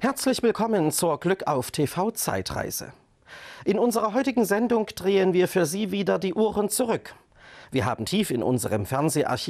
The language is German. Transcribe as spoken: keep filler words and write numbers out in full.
Herzlich willkommen zur Glück auf T V-Zeitreise. In unserer heutigen Sendung drehen wir für Sie wieder die Uhren zurück. Wir haben tief in unserem Fernseharchiv